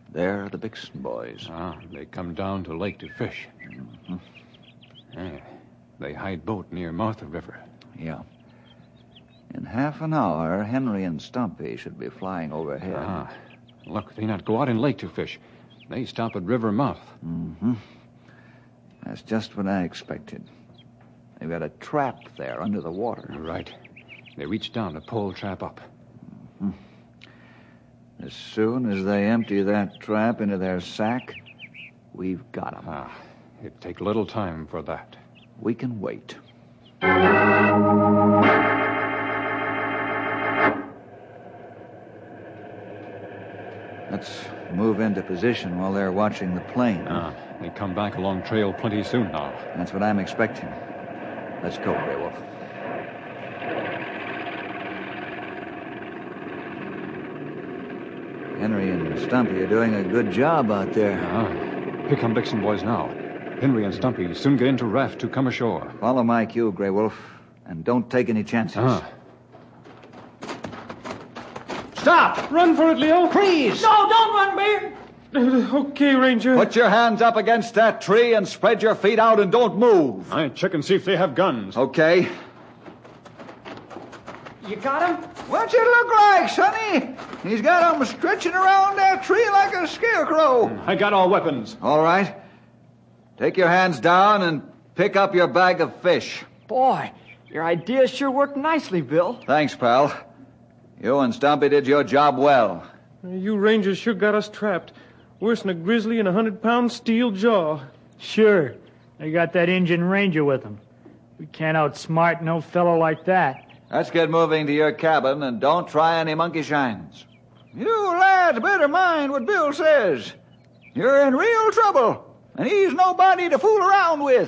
They're the Bixton boys. They come down to lake to fish. They hide boat near Martha River. Yeah. In half an hour, Henry and Stumpy should be flying overhead. Look, they not go out in lake to fish. They stop at river mouth. That's just what I expected. They've got a trap there under the water. Right. They reach down to pull trap up. As soon as they empty that trap into their sack, we've got them. It'd take little time for that. We can wait. Let's move into position while they're watching the plane. They come back along trail plenty soon now. That's what I'm expecting. Let's go, Grey Wolf. Henry and Stumpy are doing a good job out there. Here come Bixton boys now. Henry and Stumpy soon get into raft to come ashore. Follow my cue, Grey Wolf, and don't take any chances. Stop! Run for it, Leo. Freeze! No, don't run, Bear. Okay, Ranger. Put your hands up against that tree and spread your feet out and don't move. I check and see if they have guns. Okay. You got him? What's it look like, Sonny? He's got 'em stretching around that tree like a scarecrow. I got all weapons. All right. Take your hands down and pick up your bag of fish. Boy, your ideas sure worked nicely, Bill. Thanks, pal. You and Stumpy did your job well. You Rangers sure got us trapped. Worse than a grizzly and 100-pound steel jaw. Sure. They got that Indian Ranger with them. We can't outsmart no fellow like that. Let's get moving to your cabin and don't try any monkey shines. You lads better mind what Bill says. You're in real trouble, and he's nobody to fool around with.